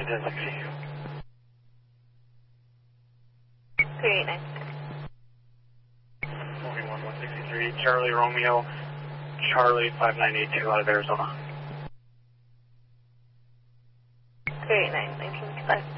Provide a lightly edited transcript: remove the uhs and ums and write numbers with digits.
1060. 389. Moving 1163, Charlie Romeo, Charlie 5982 out of Arizona. 389, 1955.